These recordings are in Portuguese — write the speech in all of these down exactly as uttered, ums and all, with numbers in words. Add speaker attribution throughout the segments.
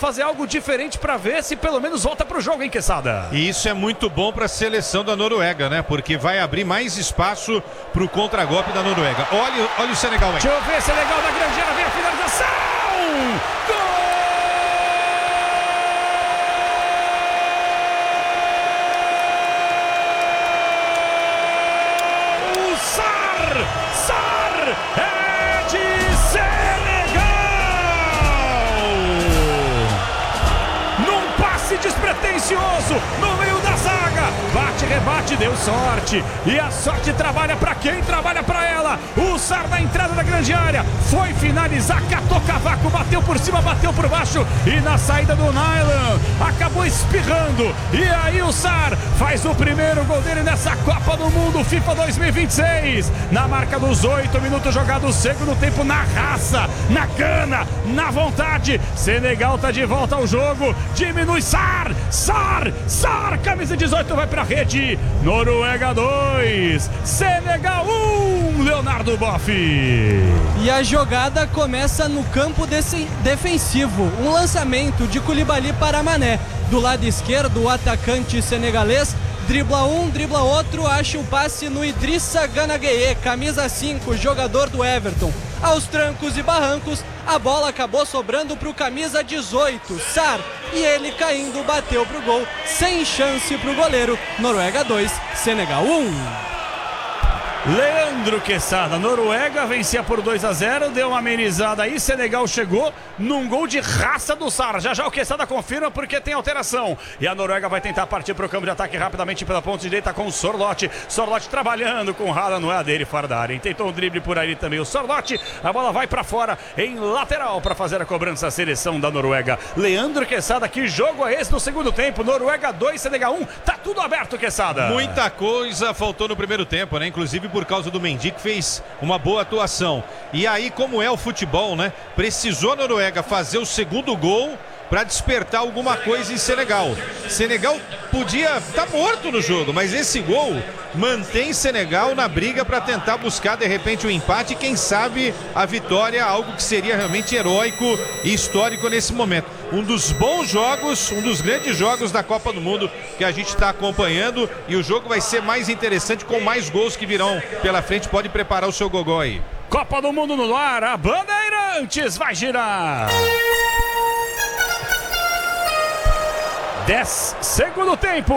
Speaker 1: fazer algo diferente para ver se pelo menos volta pro jogo, hein, Quesada?
Speaker 2: E isso é muito bom para a seleção da Noruega, né? Porque vai abrir mais espaço pro contragolpe da Noruega. Olha, olha o Senegal aí.
Speaker 1: Deixa eu ver, Senegal da Grangeira, vem a finalização! Gol! O Sar! Sar é de Senegal! Num passe despretensioso, no meio da zaga, bate, rebate, deu sorte, e a sorte trabalha pra quem trabalha pra ela. O Sar na entrada da grande área, foi finalizar, catou cavaco, bateu por cima, bateu por baixo, e na saída do Nylon, acabou espirrando, e aí o Sar faz o primeiro gol dele nessa Copa do Mundo FIFA dois mil e vinte e seis, na marca dos oito minutos jogados, segundo tempo, na raça, na gana, na vontade. Senegal tá de volta ao jogo, diminui Sar, Sar, Sar, camisa dezoito vai pra rede. Noruega dois, Senegal um, Leonardo Boff.
Speaker 3: E a jogada começa no campo desse defensivo, um lançamento de Koulibaly para Mané. Do lado esquerdo, o atacante senegalês dribla um, dribla outro, acha o passe no Idrissa Gana Gueye, camisa cinco, jogador do Everton. Aos trancos e barrancos, a bola acabou sobrando para o camisa dezoito, Sar, e ele caindo bateu pro gol, sem chance pro goleiro. Noruega dois, Senegal um.
Speaker 1: Leandro Quesada, Noruega vencia por dois a zero, deu uma amenizada aí, Senegal chegou num gol de raça do Sar. Já já o Quesada confirma porque tem alteração. E a Noruega vai tentar partir para o campo de ataque rapidamente pela ponta direita com o Sorloth. Sorloth trabalhando com o Haaland, não é a dele, fora da área. Tentou um drible por ali também o Sorloth. A bola vai para fora em lateral para fazer a cobrança a seleção da Noruega. Leandro Quesada, que jogo é esse no segundo tempo? Noruega dois, Senegal um. Tá tudo aberto, Quesada.
Speaker 2: Muita coisa faltou no primeiro tempo, né? Inclusive por causa do Mendy, que fez uma boa atuação. E aí, como é o futebol, né? Precisou a Noruega fazer o segundo gol para despertar alguma coisa em Senegal. Senegal podia estar tá morto no jogo, mas esse gol mantém Senegal na briga para tentar buscar de repente o empate e quem sabe a vitória, algo que seria realmente heróico e histórico nesse momento. Um dos bons jogos, um dos grandes jogos da Copa do Mundo que a gente está acompanhando, e o jogo vai ser mais interessante com mais gols que virão pela frente. Pode preparar o seu gogó aí.
Speaker 1: Copa do Mundo no ar, a Bandeirantes vai girar. dez segundo tempo.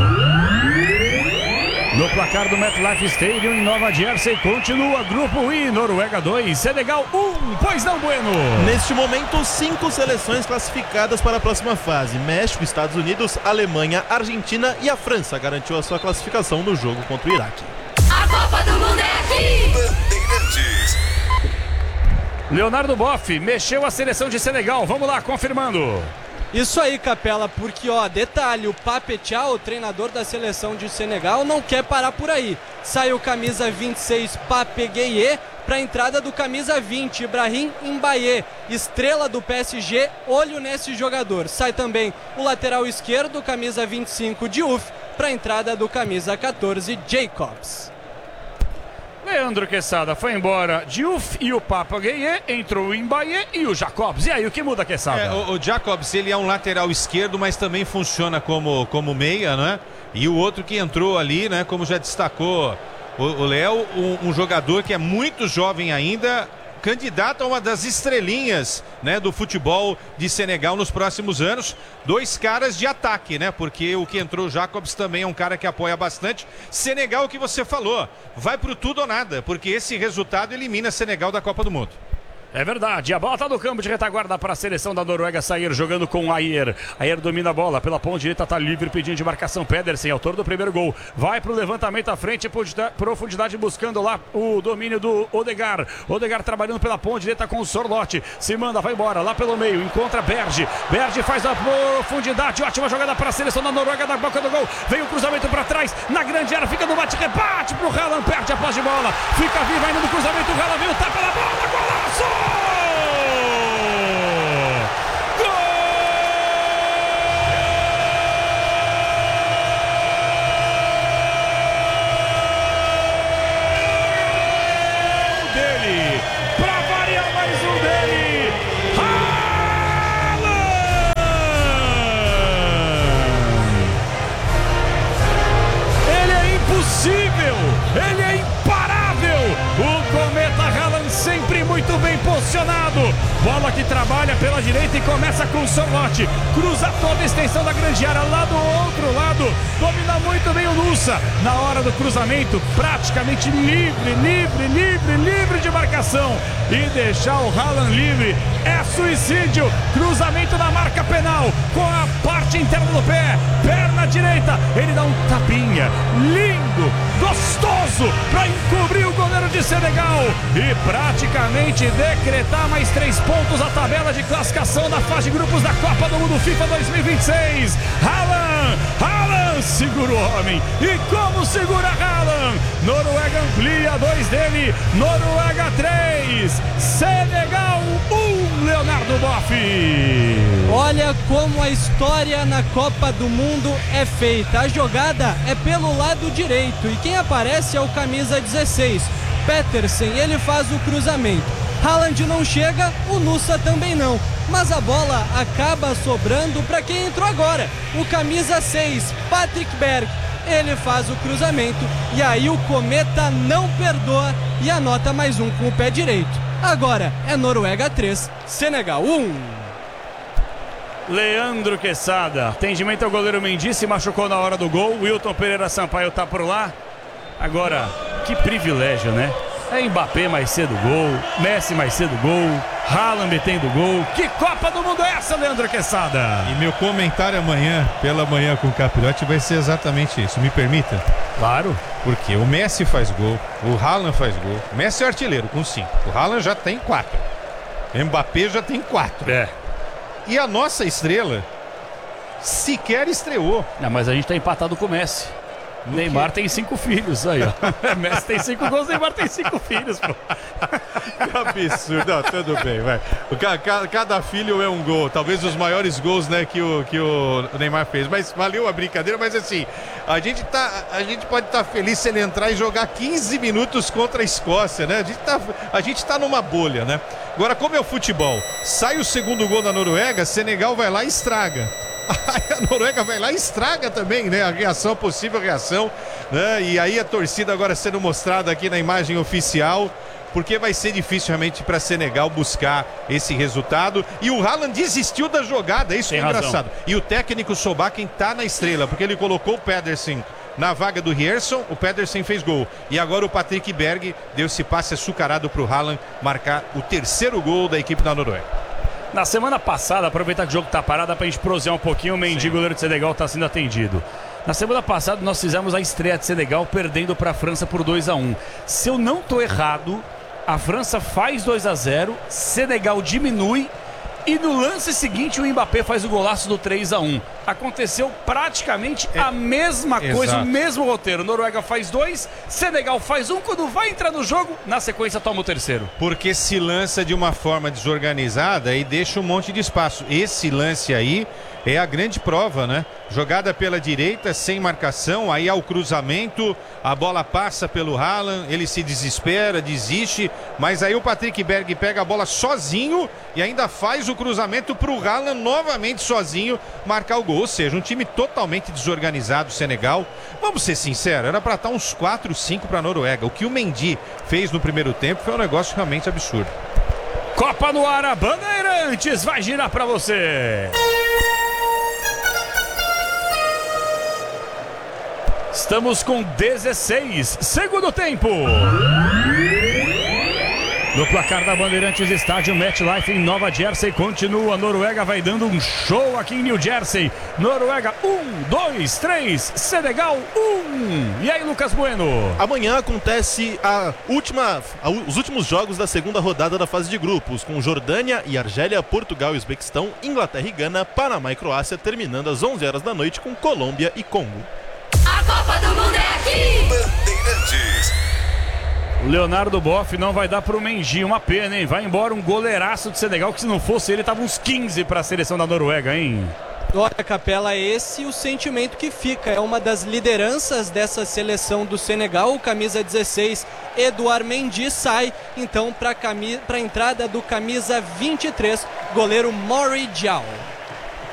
Speaker 1: No placar do MetLife Stadium em Nova Jersey, continua Grupo I, Noruega dois, Senegal um, pois não, Bueno?
Speaker 4: Neste momento, cinco seleções classificadas para a próxima fase. México, Estados Unidos, Alemanha, Argentina e a França garantiu a sua classificação no jogo contra o Iraque.
Speaker 5: A Copa do Mundo é aqui!
Speaker 6: Bandeirantes.
Speaker 1: Leonardo Boff mexeu a seleção de Senegal, vamos lá, confirmando.
Speaker 3: Isso aí, Capela, porque, ó, detalhe, o Pape Thiaw, o treinador da seleção de Senegal, não quer parar por aí. Saiu camisa vinte e seis, Pape Gueye, para a entrada do camisa vinte, Ibrahim Mbaye, estrela do P S G, olho nesse jogador. Sai também o lateral esquerdo, camisa vinte e cinco, Diouf, para a entrada do camisa catorze, Jacobs.
Speaker 1: Leandro Quesada foi embora, Diouf e o Papa Gueye, entrou o Mbaye e o Jacobs. E aí, o que muda, Quesada?
Speaker 2: É, o, o Jacobs, ele é um lateral esquerdo, mas também funciona como, como meia, né? E o outro que entrou ali, né? Como já destacou o Léo, um, um jogador que é muito jovem ainda, candidato a uma das estrelinhas, né, do futebol de Senegal nos próximos anos. Dois caras de ataque, né? Porque o que entrou, o Jacobs, também é um cara que apoia bastante. Senegal, o que você falou, vai pro tudo ou nada, porque esse resultado elimina Senegal da Copa do Mundo.
Speaker 1: É verdade, a bola tá no campo de retaguarda para a seleção da Noruega sair jogando com Ayer. Ayer domina a bola pela ponta direita, tá livre pedindo de marcação. Pedersen, autor do primeiro gol, vai pro levantamento à frente, profundidade buscando lá o domínio do Odegaard. Odegaard trabalhando pela ponta direita com o Sorloth, se manda, vai embora lá pelo meio, encontra Berge. Berge faz a profundidade, ótima jogada para a seleção da Noruega da boca do gol. Vem o cruzamento para trás, na grande área, fica no bate-rebate pro Haaland, perde a posse de bola, fica vivo ainda no cruzamento, o Haaland veio, tapa na bola, golaço! Trabalha pela direita e começa com o Sorlote. Cruza toda a extensão da grande área lá do outro lado. Domina muito bem o Nussa. Na hora do cruzamento, praticamente livre, livre, livre, livre de marcação. E deixar o Haaland livre é suicídio. Cruzamento na marca penal com a parte interna do pé. Perna direita. Ele dá um tapinha. Lindo, gostoso para encobrir o goleiro de Senegal. E praticamente decretar mais três pontos a tabela de classificação da fase de grupos da Copa do Mundo FIFA dois mil e vinte e seis. Haaland, Haaland segura o homem. E como segura Haaland? Noruega amplia, dois dele. Noruega três. Senegal um. Leonardo Boff.
Speaker 3: Olha como a história na Copa do Mundo é feita. A jogada é pelo lado direito e quem aparece é o camisa dezesseis. Petersen, ele faz o cruzamento. Haaland não chega, o Nussa também não. Mas a bola acaba sobrando para quem entrou agora. O camisa seis, Patrick Berg. Ele faz o cruzamento e aí o Cometa não perdoa e anota mais um com o pé direito. Agora é Noruega três, Senegal um.
Speaker 1: Leandro Quesada, atendimento ao goleiro Mendy, se machucou na hora do gol. Wilton Pereira Sampaio tá por lá. Agora, que privilégio, né? É Mbappé mais cedo gol, Messi mais cedo gol, Haaland metendo gol. Que Copa do Mundo é essa, Leandro Quesada?
Speaker 2: E meu comentário amanhã, pela manhã com o Capirote, vai ser exatamente isso. Me permita?
Speaker 1: Claro.
Speaker 2: Porque o Messi faz gol, o Haaland faz gol. O Messi é artilheiro com cinco, o Haaland já tem quatro. O Mbappé já tem quatro.
Speaker 1: É.
Speaker 2: E a nossa estrela sequer estreou.
Speaker 1: Não, mas a gente tá empatado com o Messi. O Neymar tem cinco filhos aí, ó. Messi tem cinco gols, Neymar tem cinco filhos, pô.
Speaker 2: Que absurdo. Não, tudo bem, vai. Cada, cada filho é um gol. Talvez os maiores gols, né, que o, que o Neymar fez. Mas valeu a brincadeira. Mas assim, a gente, tá, a gente pode estar tá feliz se ele entrar e jogar quinze minutos contra a Escócia, né? A gente, tá, a gente tá numa bolha, né? Agora, como é o futebol? Sai o segundo gol da Noruega, Senegal vai lá e estraga. Aí a Noruega vai lá e estraga também, né? A reação, a possível reação, né? E aí a torcida agora sendo mostrada aqui na imagem oficial, porque vai ser difícil realmente para Senegal buscar esse resultado. E o Haaland desistiu da jogada, isso é engraçado. E o técnico Solbakken tá na estrela, porque ele colocou o Pedersen na vaga do Rierson, o Pedersen fez gol. E agora o Patrick Berg deu esse passe açucarado para o Haaland marcar o terceiro gol da equipe da Noruega.
Speaker 1: Na semana passada, aproveitar que o jogo tá parado, dá pra gente prosear um pouquinho, o Mendy, goleiro de Senegal, tá sendo atendido. Na semana passada nós fizemos a estreia de Senegal perdendo para a França por dois a um. Se eu não tô errado, a França faz dois a zero, Senegal diminui e no lance seguinte o Mbappé faz o golaço do três a um. Aconteceu praticamente é, a mesma coisa, exato. O mesmo roteiro. Noruega faz dois, Senegal faz um, quando vai entrar no jogo, na sequência toma o terceiro.
Speaker 2: Porque se lança de uma forma desorganizada e deixa um monte de espaço. Esse lance aí é a grande prova, né? Jogada pela direita, sem marcação, aí ao cruzamento, a bola passa pelo Haaland, ele se desespera, desiste, mas aí o Patrick Berg pega a bola sozinho e ainda faz o cruzamento para o Haaland novamente sozinho marcar o gol. Ou seja, um time totalmente desorganizado, Senegal. Vamos ser sinceros, era para estar uns quatro, cinco para a Noruega. O que o Mendy fez no primeiro tempo foi um negócio realmente absurdo.
Speaker 1: Copa no ar, a Bandeirantes vai girar para você. Estamos com dezesseis, segundo tempo. No placar da Bandeirantes Estádio MetLife em Nova Jersey, continua. A Noruega vai dando um show aqui em New Jersey. Noruega um, dois, três, Senegal um. E aí, Lucas Bueno?
Speaker 4: Amanhã acontece a última, a, os últimos jogos da segunda rodada da fase de grupos, com Jordânia e Argélia, Portugal e Uzbequistão, Inglaterra e Gana, Panamá e Croácia, terminando às onze horas da noite com Colômbia e Congo.
Speaker 5: A Copa do Mundo é aqui!
Speaker 6: Bandeirantes.
Speaker 1: O Leonardo Boff não vai dar pro Mendy, uma pena, hein? Vai embora um goleiraço de Senegal, que se não fosse ele, tava uns quinze para a seleção da Noruega, hein?
Speaker 3: Olha, Capela, esse é o sentimento que fica. É uma das lideranças dessa seleção do Senegal. O camisa dezesseis, Edouard Mendy, sai então para a entrada do camisa vinte e três, goleiro Mori Diaw.